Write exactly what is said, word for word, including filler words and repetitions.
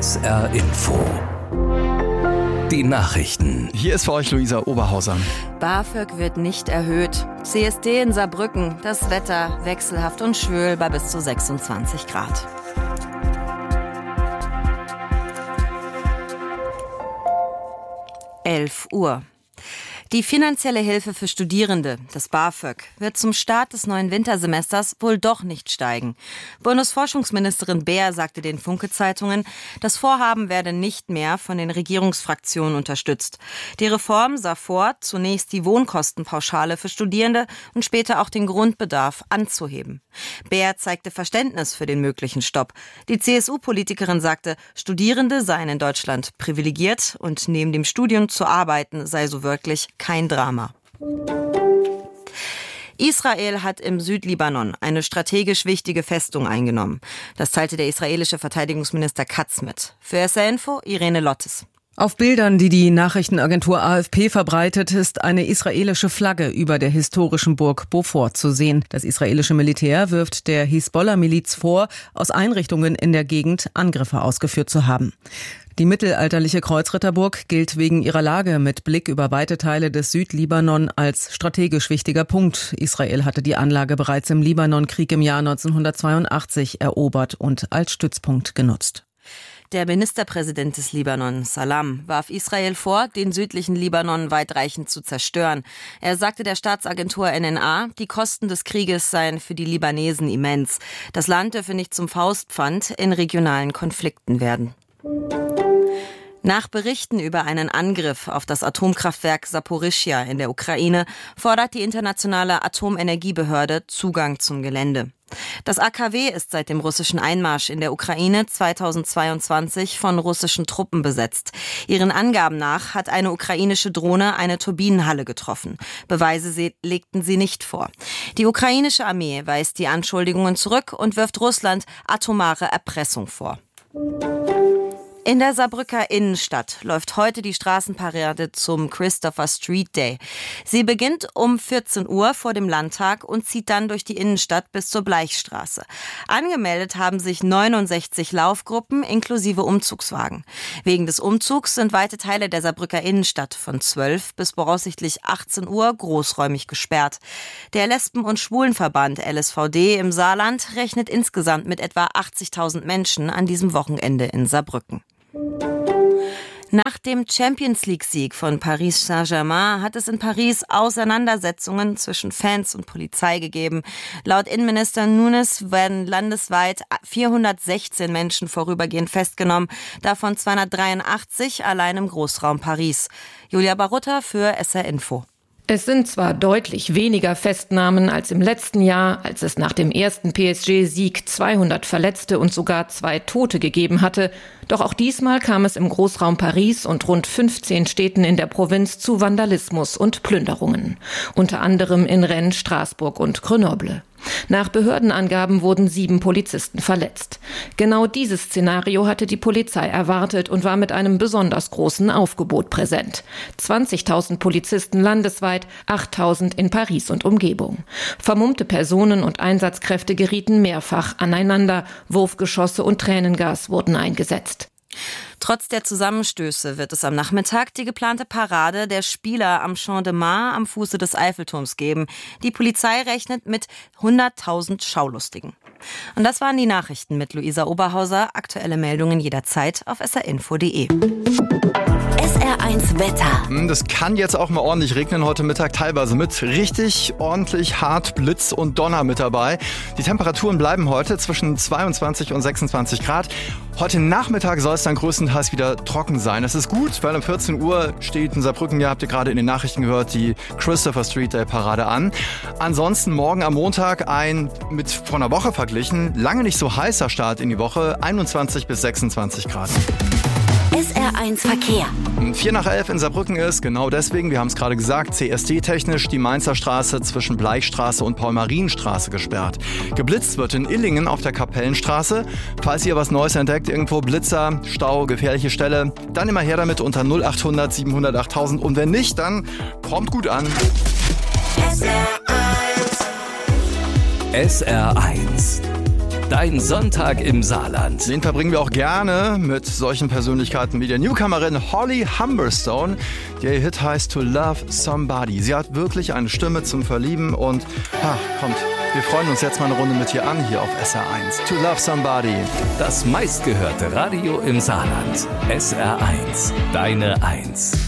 S R Info. Die Nachrichten. Hier ist für euch Luisa Oberhauser. BAföG wird nicht erhöht. C S D in Saarbrücken. Das Wetter wechselhaft und schwül bei bis zu sechsundzwanzig Grad. elf Uhr. Die finanzielle Hilfe für Studierende, das BAföG, wird zum Start des neuen Wintersemesters wohl doch nicht steigen. Bundesforschungsministerin Beer sagte den Funke-Zeitungen, das Vorhaben werde nicht mehr von den Regierungsfraktionen unterstützt. Die Reform sah vor, zunächst die Wohnkostenpauschale für Studierende und später auch den Grundbedarf anzuheben. Beer zeigte Verständnis für den möglichen Stopp. Die C S U-Politikerin sagte, Studierende seien in Deutschland privilegiert und neben dem Studium zu arbeiten sei so wirklich kein Drama. Israel hat im Südlibanon eine strategisch wichtige Festung eingenommen. Das teilte der israelische Verteidigungsminister Katz mit. Für S R Info Irene Lottes. Auf Bildern, die die Nachrichtenagentur A F P verbreitet, ist eine israelische Flagge über der historischen Burg Beaufort zu sehen. Das israelische Militär wirft der Hisbollah-Miliz vor, aus Einrichtungen in der Gegend Angriffe ausgeführt zu haben. Die mittelalterliche Kreuzritterburg gilt wegen ihrer Lage mit Blick über weite Teile des Südlibanon als strategisch wichtiger Punkt. Israel hatte die Anlage bereits im Libanonkrieg im Jahr neunzehnhundertzweiundachtzig erobert und als Stützpunkt genutzt. Der Ministerpräsident des Libanon, Salam, warf Israel vor, den südlichen Libanon weitreichend zu zerstören. Er sagte der Staatsagentur N N A, die Kosten des Krieges seien für die Libanesen immens. Das Land dürfe nicht zum Faustpfand in regionalen Konflikten werden. Nach Berichten über einen Angriff auf das Atomkraftwerk Saporischschja in der Ukraine fordert die internationale Atomenergiebehörde Zugang zum Gelände. Das A K W ist seit dem russischen Einmarsch in der Ukraine zweitausendzweiundzwanzig von russischen Truppen besetzt. Ihren Angaben nach hat eine ukrainische Drohne eine Turbinenhalle getroffen. Beweise legten sie nicht vor. Die ukrainische Armee weist die Anschuldigungen zurück und wirft Russland atomare Erpressung vor. In der Saarbrücker Innenstadt läuft heute die Straßenparade zum Christopher Street Day. Sie beginnt um vierzehn Uhr vor dem Landtag und zieht dann durch die Innenstadt bis zur Bleichstraße. Angemeldet haben sich neunundsechzig Laufgruppen inklusive Umzugswagen. Wegen des Umzugs sind weite Teile der Saarbrücker Innenstadt von zwölf bis voraussichtlich achtzehn Uhr großräumig gesperrt. Der Lesben- und Schwulenverband L S V D im Saarland rechnet insgesamt mit etwa achtzigtausend Menschen an diesem Wochenende in Saarbrücken. Nach dem Champions-League-Sieg von Paris Saint-Germain hat es in Paris Auseinandersetzungen zwischen Fans und Polizei gegeben. Laut Innenminister Nunes werden landesweit vierhundertsechzehn Menschen vorübergehend festgenommen, davon zweihundertdreiundachtzig allein im Großraum Paris. Julia Barutta für S R Info. Es sind zwar deutlich weniger Festnahmen als im letzten Jahr, als es nach dem ersten P S G-Sieg zweihundert Verletzte und sogar zwei Tote gegeben hatte. Doch auch diesmal kam es im Großraum Paris und rund fünfzehn Städten in der Provinz zu Vandalismus und Plünderungen. Unter anderem in Rennes, Straßburg und Grenoble. Nach Behördenangaben wurden sieben Polizisten verletzt. Genau dieses Szenario hatte die Polizei erwartet und war mit einem besonders großen Aufgebot präsent. zwanzigtausend Polizisten landesweit, achttausend in Paris und Umgebung. Vermummte Personen und Einsatzkräfte gerieten mehrfach aneinander. Wurfgeschosse und Tränengas wurden eingesetzt. Trotz der Zusammenstöße wird es am Nachmittag die geplante Parade der Spieler am Champ de Mars am Fuße des Eiffelturms geben. Die Polizei rechnet mit hunderttausend Schaulustigen. Und das waren die Nachrichten mit Luisa Oberhauser. Aktuelle Meldungen jederzeit auf s r info punkt d e. S R eins Wetter. Das kann jetzt auch mal ordentlich regnen heute Mittag, teilweise mit richtig ordentlich hart Blitz und Donner mit dabei. Die Temperaturen bleiben heute zwischen zweiundzwanzig und sechsundzwanzig Grad. Heute Nachmittag soll es dann größtenteils wieder trocken sein. Das ist gut, weil um vierzehn Uhr steht in Saarbrücken, ja, habt ihr gerade in den Nachrichten gehört, die Christopher Street Day Parade an. Ansonsten morgen am Montag ein mit vor einer Woche verglichen, lange nicht so heißer Start in die Woche, einundzwanzig bis sechsundzwanzig Grad. S R eins Verkehr. vier nach elf in Saarbrücken ist, genau deswegen, wir haben es gerade gesagt, C S D-technisch die Mainzer Straße zwischen Bleichstraße und Paul-Marienstraße gesperrt. Geblitzt wird in Illingen auf der Kapellenstraße. Falls ihr was Neues entdeckt, irgendwo Blitzer, Stau, gefährliche Stelle, dann immer her damit unter null achthundert siebenhundert achttausend und wenn nicht, dann kommt gut an. S R eins. S R eins. Dein Sonntag im Saarland. Den verbringen wir auch gerne mit solchen Persönlichkeiten wie der Newcomerin Holly Humberstone. Der Hit heißt To Love Somebody. Sie hat wirklich eine Stimme zum Verlieben und ach, kommt, wir freuen uns jetzt mal eine Runde mit ihr an, hier auf S R eins. To Love Somebody. Das meistgehörte Radio im Saarland. S R eins. Deine Eins.